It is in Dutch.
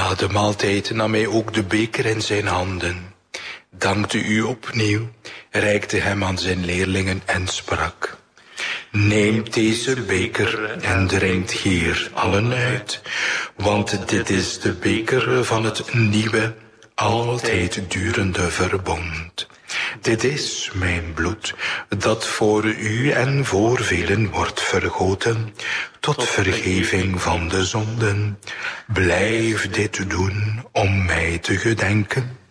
Na de maaltijd nam hij ook de beker in zijn handen, dankte u opnieuw, reikte hem aan zijn leerlingen en sprak: Neemt deze beker en drinkt hier allen uit, want dit is de beker van het nieuwe, altijd durende verbond. Dit is mijn bloed, dat voor u en voor velen wordt vergoten, tot vergeving van de zonden. Blijf dit doen om mij te gedenken.